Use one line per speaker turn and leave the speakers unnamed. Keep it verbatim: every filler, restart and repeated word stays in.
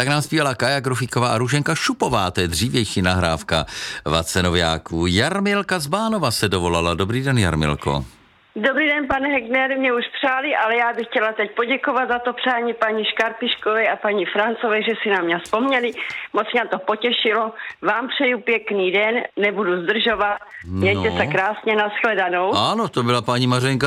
Tak nám zpívala Kaja Grofíková a Růženka Šupová, to je dřívější nahrávka Vace Noviáků. Jarmilka z Bánova se dovolala. Dobrý den, Jarmilko.
Dobrý den, pane Hegner, mě už přáli, ale já bych chtěla teď poděkovat za to přání paní Škarpiškové a paní Francové, že si na mě vzpomněli. Moc mě to potěšilo. Vám přeju pěkný den, nebudu zdržovat. Mějte
no.
se krásně, nashledanou.
Ano, to byla paní Mařenka